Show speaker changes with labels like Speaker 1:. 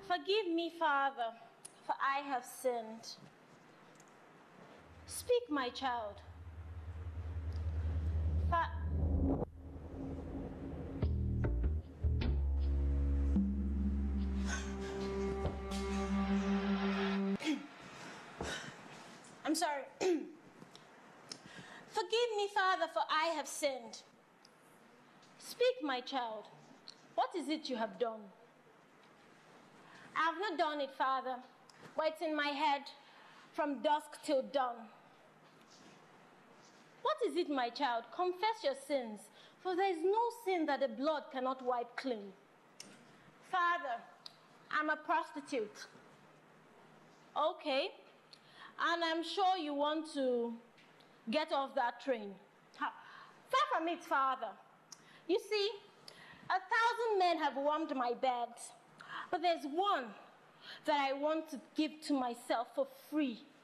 Speaker 1: Forgive me, Father, for I have sinned. Speak, my child. I'm sorry. Forgive me, Father, for I have sinned. Speak, my child. What is it you have done? I have not done it, Father, but it's in my head from dusk till dawn. What is it, my child? Confess your sins, for there is no sin that the blood cannot wipe clean. Father, I'm a prostitute. Okay, and I'm sure you want to get off that train. Far from it, Father. You see, 1,000 men have warmed my bed, but there's one that I want to give to myself for free.